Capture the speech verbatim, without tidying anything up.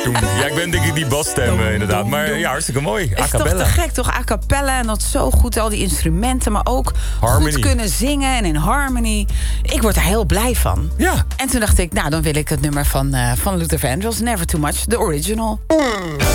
Ja, ik ben denk ik die basstem uh, inderdaad. Maar ja, hartstikke mooi. A Is toch cappella. te gek, toch? A cappella en dat zo goed, al die instrumenten, maar ook Harmony. goed kunnen zingen en in harmony. Ik word er heel blij van. Ja. En toen dacht ik, nou, dan wil ik het nummer van, uh, van Luther Vandross, Never Too Much, de original.